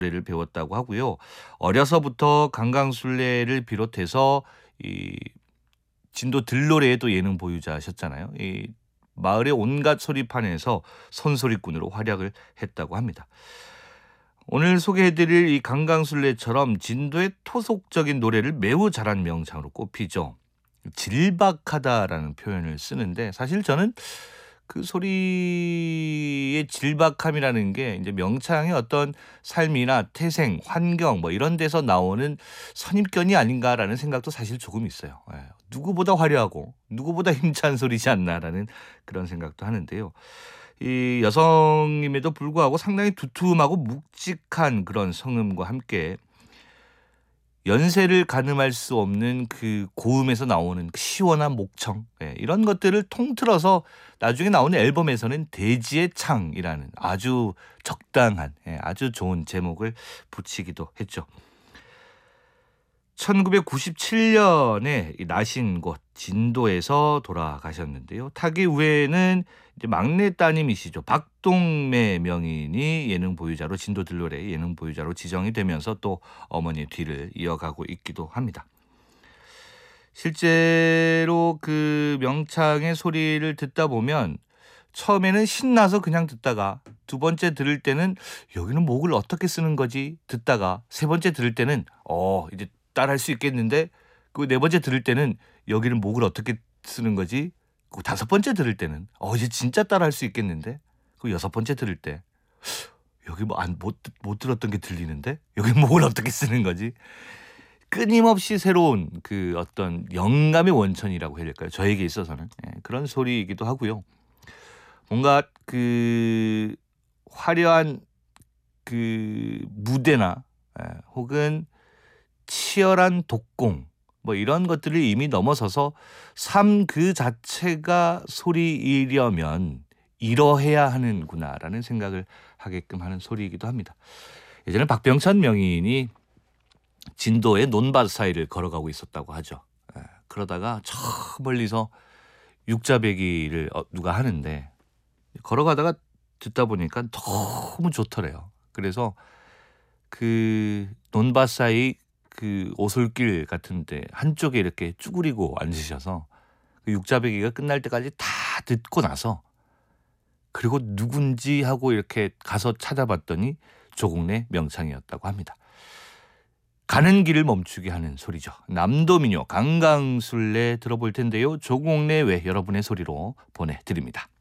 노래를 배웠다고 하고요. 어려서부터 강강술래를 비롯해서 이 진도 들노래에도 예능 보유자셨잖아요. 이 마을의 온갖 소리판에서 선소리꾼으로 활약을 했다고 합니다. 오늘 소개해드릴 이 강강술래처럼 진도의 토속적인 노래를 매우 잘한 명창으로 꼽히죠. 질박하다라는 표현을 쓰는데 사실 저는 그 소리의 질박함이라는 게 이제 명창의 어떤 삶이나 태생, 환경 뭐 이런 데서 나오는 선입견이 아닌가라는 생각도 사실 조금 있어요. 예. 누구보다 화려하고 누구보다 힘찬 소리지 않나라는 그런 생각도 하는데요. 이 여성임에도 불구하고 상당히 두툼하고 묵직한 그런 성음과 함께 연세를 가늠할 수 없는 그 고음에서 나오는 그 시원한 목청, 이런 것들을 통틀어서 나중에 나오는 앨범에서는 대지의 창이라는 아주 적당한, 아주 좋은 제목을 붙이기도 했죠. 1997년에 나신 곳 진도에서 돌아가셨는데요. 타계 후에는 이제 막내 따님이시죠. 박동매 명인이 예능 보유자로 진도 들노래 예능 보유자로 지정이 되면서 또 어머니의 뒤를 이어가고 있기도 합니다. 실제로 그 명창의 소리를 듣다 보면 처음에는 신나서 그냥 듣다가 두 번째 들을 때는 여기는 목을 어떻게 쓰는 거지 듣다가 세 번째 들을 때는 이제 따라할 수 있겠는데 그 네 번째 들을 때는 여기는 목을 어떻게 쓰는 거지 그 다섯 번째 들을 때는 이제 진짜 따라할 수 있겠는데 그 여섯 번째 들을 때 여기 못 들었던 게 들리는데 여기 목을 어떻게 쓰는 거지 끊임없이 새로운 그 어떤 영감의 원천이라고 해야 될까요? 저에게 있어서는 그런 소리이기도 하고요. 뭔가 그 화려한 그 무대나 혹은 치열한 독공 뭐 이런 것들을 이미 넘어서서 삶 그 자체가 소리이려면 이러해야 하는구나라는 생각을 하게끔 하는 소리이기도 합니다. 예전에 박병천 명인이 진도의 논밭 사이를 걸어가고 있었다고 하죠. 그러다가 저 멀리서 육자배기를 누가 하는데 걸어가다가 듣다 보니까 너무 좋더래요. 그래서 그 논밭 사이 그 오솔길 같은데 한쪽에 이렇게 쭈그리고 앉으셔서 그 육자배기가 끝날 때까지 다 듣고 나서 그리고 누군지 하고 이렇게 가서 찾아봤더니 조국래 명창이었다고 합니다. 가는 길을 멈추게 하는 소리죠. 남도민요 강강술래 들어볼 텐데요. 조국래 외 여러분의 소리로 보내드립니다.